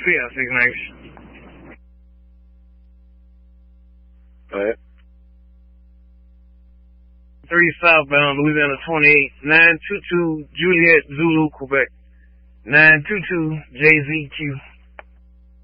Yeah, 6 Nation. Go ahead. 3 southbound, Louisiana 28, 922 Juliet Zulu, Quebec. 922 JZQ.